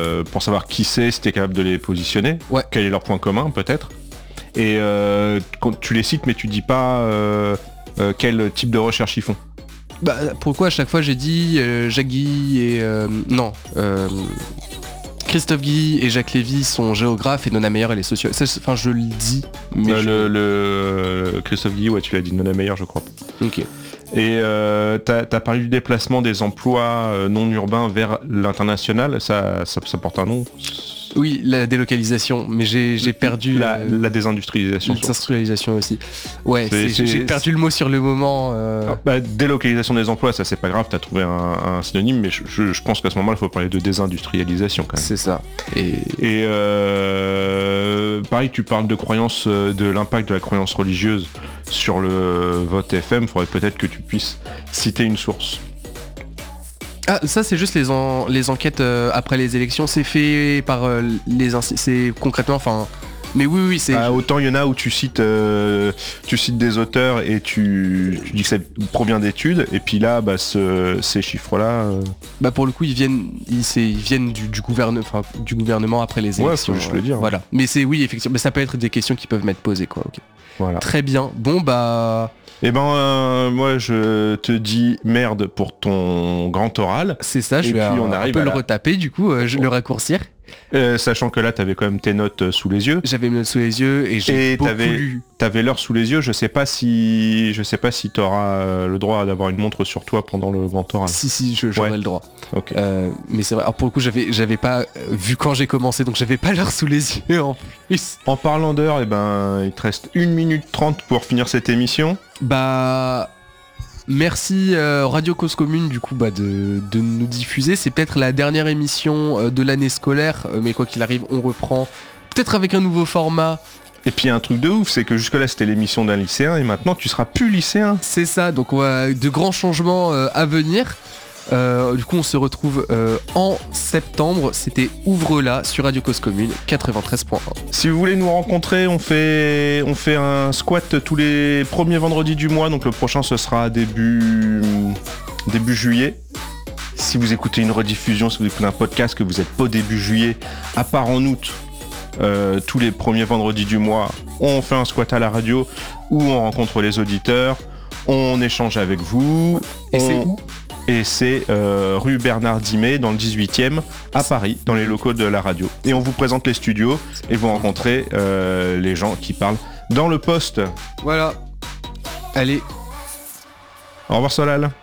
pour savoir qui c'est, si t'es capable de les positionner, quel est leur point commun peut-être. Et quand tu les cites mais tu dis pas quel type de recherche ils font. Bah pourquoi à chaque fois j'ai dit Jacques Guy et Christophe Guy et Jacques Lévy sont géographes et Nona Meyer elle est sociologue. Enfin je le dis. Mais le Christophe Guy, ouais tu l'as dit, Nona Meyer je crois. Ok. Et t'as parlé du déplacement des emplois non urbains vers l'international, ça porte un nom. Oui, la délocalisation, mais j'ai perdu... La désindustrialisation. Désindustrialisation aussi. Ouais, j'ai perdu le mot sur le moment. Délocalisation des emplois, ça c'est pas grave, t'as trouvé un synonyme, mais je pense qu'à ce moment-là, il faut parler de désindustrialisation quand même. C'est ça. Et pareil, tu parles de croyance, de l'impact de la croyance religieuse sur le vote FM, il faudrait peut-être que tu puisses citer une source. Ah, ça c'est juste les enquêtes après les élections, c'est fait par c'est concrètement, enfin... Mais oui, c'est... autant il y en a où tu cites des auteurs et tu dis que ça provient d'études, et puis là, ces chiffres-là... pour le coup, ils viennent du gouvernement après les élections. Ouais, faut juste le dire. Voilà. Mais c'est, oui, effectivement, mais ça peut être des questions qui peuvent m'être posées, quoi. Okay. Voilà. Très bien. Bon, moi je te dis merde pour ton grand oral. C'est ça, je vais un peu le retaper du coup, le raccourcir. Sachant que là t'avais quand même tes notes sous les yeux. J'avais mes notes sous les yeux et j'ai beaucoup lu. T'avais l'heure sous les yeux, je sais pas si t'auras le droit d'avoir une montre sur toi pendant le grand oral. Si, j'aurai le droit. Okay. Mais c'est vrai, alors pour le coup j'avais pas vu quand j'ai commencé, donc j'avais pas l'heure sous les yeux en plus. En parlant d'heure, il te reste 1 minute 30 pour finir cette émission. Merci Radio Cause Commune du coup de nous diffuser. C'est peut-être la dernière émission de l'année scolaire, mais quoi qu'il arrive, on reprend peut-être avec un nouveau format. Et puis un truc de ouf, c'est que jusque-là c'était l'émission d'un lycéen et maintenant tu seras plus lycéen. C'est ça, donc on va de grands changements à venir. Du coup on se retrouve en septembre. C'était Ouvre-la sur Radio Cause Commune 93.1. Si vous voulez nous rencontrer, on fait un squat tous les premiers vendredis du mois. Donc le prochain ce sera début juillet. Si vous écoutez une rediffusion, si vous écoutez un podcast que vous n'êtes pas au début juillet, à part en août, tous les premiers vendredis du mois, on fait un squat à la radio où on rencontre les auditeurs, on échange avec vous. Et c'est où ? Et c'est rue Bernard Dimet dans le 18e à Paris, dans les locaux de la radio. Et on vous présente les studios et vous rencontrez les gens qui parlent dans le poste. Voilà. Allez. Au revoir Solal.